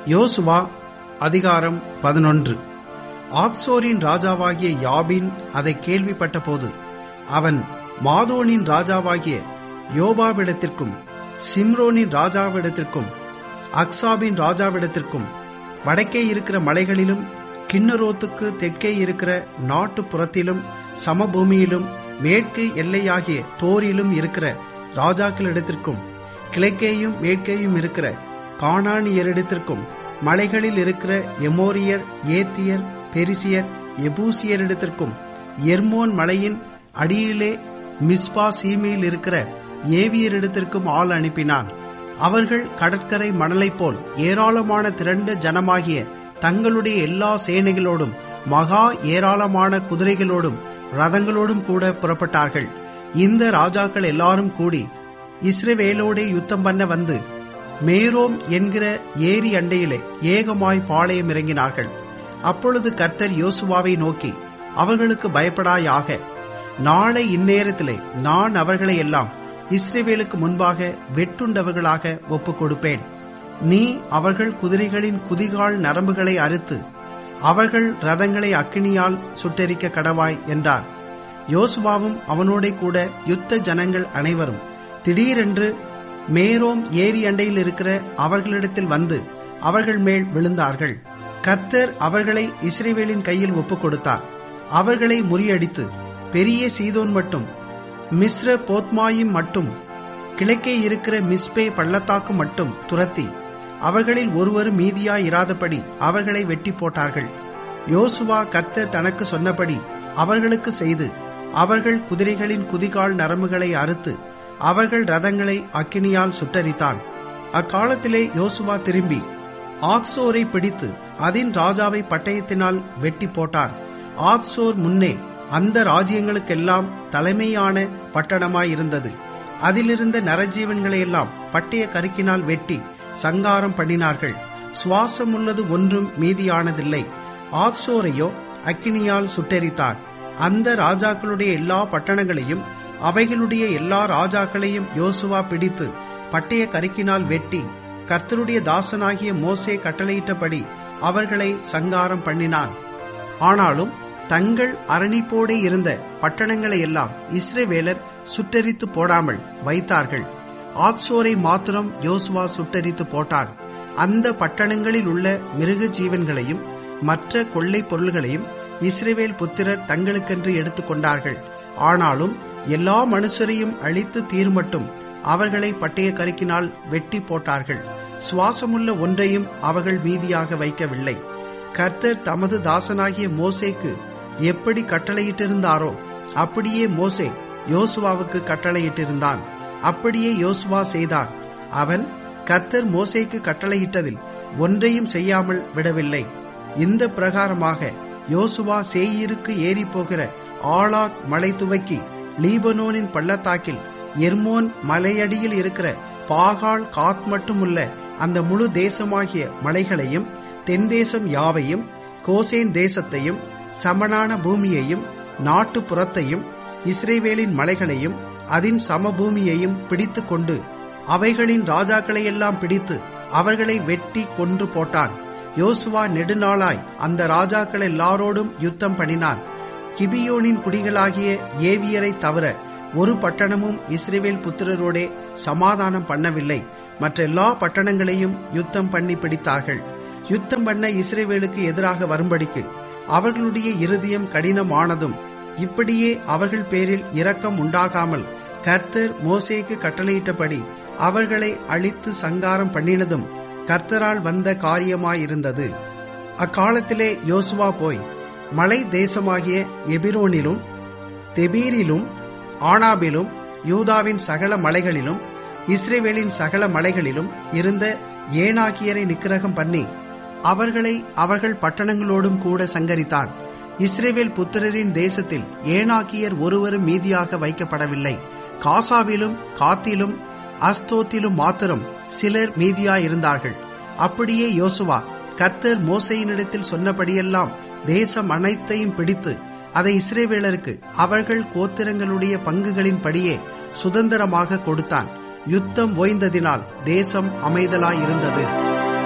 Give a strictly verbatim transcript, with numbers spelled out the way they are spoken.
யோசுவா அதிகாரம் பதினொன்று. ஆத்சோரின் ராஜாவாகிய யாபின் அதை கேள்விப்பட்ட போது அவன் மாதோனின் ராஜாவாகிய யோபாவிடத்திற்கும் சிம்ரோனின் ராஜாவிடத்திற்கும் அக்சாபின் ராஜாவிடத்திற்கும் வடக்கே இருக்கிற மலைகளிலும் கிண்ணரோத்துக்கு தெற்கே இருக்கிற நாட்டுப்புறத்திலும் சமபூமியிலும் மேற்கு எல்லையாகிய தோரிலும் இருக்கிற ராஜாக்களிடத்திற்கும் கிழக்கேயும் மேற்கேயும் இருக்கிற கானானியரிடத்திற்கும் மலைகளில் இருக்கிற எமோரியர், ஏத்தியர், பெரிசியர், எபூசியரிடத்திற்கும் எர்மோன் மலையின் அடியிலே மிஸ்பா சீமையில் இருக்கிற ஏவியரிடத்திற்கும் ஆள் அனுப்பினான். அவர்கள் கடற்கரை மணலைப் போல் ஏராளமான திரண்ட ஜனமாகிய தங்களுடைய எல்லா சேனைகளோடும் மகா ஏராளமான குதிரைகளோடும் ரதங்களோடும் கூட புறப்பட்டார்கள். இந்த ராஜாக்கள் எல்லாரும் கூடி இஸ்ரவேலோடே யுத்தம் பண்ண வந்து மேரோம் என்கிற ஏரி அண்டையிலே ஏகமாய் பாளையம் இறங்கினார்கள். அப்பொழுது கர்த்தர் யோசுவாவை நோக்கி, அவர்களுக்கு பயப்படாயாக, நாளை இந்நேரத்திலே நான் அவர்களை எல்லாம் இஸ்ரவேலுக்கு முன்பாக வெட்டுண்டவர்களாக ஒப்புக் கொடுப்பேன். நீ அவர்கள் குதிரைகளின் குதிகால் நரம்புகளை அறுத்து அவர்கள் ரதங்களை அக்கினியால் சுட்டெரிக்க கடவாய் என்றார். யோசுவாவும் அவனோட கூட யுத்த ஜனங்கள் அனைவரும் திடீரென்று மேரோம் ஏரி அண்டையில் இருக்கிற அவர்களிடத்தில் வந்து அவர்கள் மேல் விழுந்தார்கள். கர்த்தர் அவர்களை இஸ்ரவேலின் கையில் ஒப்புக் கொடுத்தார். அவர்களை முறியடித்து பெரிய சீதோன் மட்டும் மிஸ்ர போத்மாயும் மட்டும் கிழக்கே இருக்கிற மிஸ்பே பள்ளத்தாக்கு மட்டும் துரத்தி அவர்களில் ஒருவரும் மீதியாய் இராதபடி அவர்களை வெட்டி போட்டார்கள். யோசுவா கர்த்தர் தனக்கு சொன்னபடி அவர்களுக்கு செய்து அவர்கள் குதிரைகளின் குதிகால் நரம்புகளை அறுத்து அவர்கள் ரதங்களை அக்கினியால் சுட்டரித்தான். அக்காலத்திலே யோசுவா திரும்பி ஆத்சோரை பிடித்து அதன் ராஜாவை பட்டயத்தினால் வெட்டி போட்டான். ஆத்சோர் முன்னே அந்த ராஜ்யங்களுக்கெல்லாம் தலைமையான பட்டணமாயிருந்தது. அதிலிருந்த நரஜீவன்களையெல்லாம் பட்டய கருக்கினால் வெட்டி சங்காரம் பண்ணினார்கள். சுவாசம் உள்ளது ஒன்றும் மீதியானதில்லை. ஆத்சோரையோ அக்கினியால் சுட்டெரித்தார். அந்த ராஜாக்களுடைய எல்லா பட்டணங்களையும் அவைகளுடைய எல்லா ராஜாக்களையும் யோசுவா பிடித்து பட்டய கருக்கினால் வெட்டி கர்த்தருடைய தாசனாகிய மோசே கட்டளையிட்டபடி அவர்களை சங்காரம் பண்ணினான். ஆனாலும் தங்கள் அரணிப்போடே இருந்த பட்டணங்களை எல்லாம் இஸ்ரவேலர் சுட்டெரித்து போடாமல் வைத்தார்கள். ஆத்சோரை மாத்திரம் யோசுவா சுட்டெரித்து போட்டான். அந்த பட்டணங்களில் உள்ள மிருக ஜீவன்களையும் மற்ற கொள்ளை பொருள்களையும் இஸ்ரவேல் புத்திரர் தங்களுக்கென்று எடுத்துக் கொண்டார்கள். ஆனாலும் எல்லா மனுஷரையும் அழித்து தீர்மட்டும் அவர்களை பட்டய கருக்கினால் வெட்டி போட்டார்கள். சுவாசமுள்ள ஒன்றையும் அவர்கள் மீதியாக வைக்கவில்லை. கர்த்தர் தமது தாசனாகிய மோசேக்கு எப்படி கட்டளையிட்டிருந்தாரோ அப்படியே மோசே யோசுவாவுக்கு கட்டளையிட்டிருந்தான். அப்படியே யோசுவா செய்தான். அவன் கர்த்தர் மோசேக்கு கட்டளையிட்டதில் ஒன்றையும் செய்யாமல் விடவில்லை. இந்த பிரகாரமாக யோசுவா சேயீருக்கு ஏறி போகிற ஆலாக் மலை துவக்கி லீபனோனின் பள்ளத்தாக்கில் எர்மோன் மலையடியில் இருக்கிற பாகால் காத் மட்டுமுள்ள அந்த முழு தேசமாகிய மலைகளையும் தென் தேசம் யாவையும் கோசேன் தேசத்தையும் சமனான பூமியையும் நாட்டுப்புறத்தையும் இஸ்ரவேலின் மலைகளையும் அதன் சமபூமியையும் பிடித்து கொண்டு அவைகளின் ராஜாக்களையெல்லாம் பிடித்து அவர்களை வெட்டி கொன்று போட்டான். யோசுவா நெடுநாளாய் அந்த ராஜாக்கள் எல்லாரோடும் யுத்தம் பண்ணினான். கிபியோனின் குடிகளாகிய ஏவியரை தவிர ஒரு பட்டணமும் இஸ்ரவேல் புத்திரரோடே சமாதானம் பண்ணவில்லை. மற்ற எல்லா பட்டணங்களையும் யுத்தம் பண்ணி பிடித்தார்கள். யுத்தம் பண்ண இஸ்ரவேலுக்கு எதிராக வரும்படிக்கு அவர்களுடைய இருதயம் கடினமானதும் இப்படியே அவர்கள் பேரில் இரக்கம் உண்டாகாமல் கர்த்தர் மோசேக்கு கட்டளையிட்டபடி அவர்களை அழித்து சங்காரம் பண்ணினதும் கர்த்தரால் வந்த காரியமாயிருந்தது. அக்காலத்திலே யோசுவா போய் மலை தேசமாகிய எபிரோனிலும் தெபீரிலும் ஆனாபிலும் யூதாவின் சகல மலைகளிலும் இஸ்ரவேலின் சகல மலைகளிலும் இருந்த ஏனாக்கியரை நிக்கிரகம் பண்ணி அவர்களை அவர்கள் பட்டணங்களோடும் கூட சங்கரித்தான். இஸ்ரவேல் புத்திரரின் தேசத்தில் ஏனாக்கியர் ஒருவரும் மீதியாக வைக்கப்படவில்லை. காசாவிலும் காத்திலும் அஸ்தோத்திலும் மாத்திரம் சிலர் மீதியாயிருந்தார்கள். அப்படியே யோசுவா கர்த்தர் மோசேயினிடத்தில் சொன்னபடியெல்லாம் தேசம் அனைத்தையும் பிடித்து அதை இஸ்ரவேலருக்கு அவர்கள் கோத்திரங்களுடைய பங்குகளின் படியே சுதந்திரமாக கொடுத்தான். யுத்தம் ஓய்ந்ததினால் தேசம் அமைதலாயிருந்தது.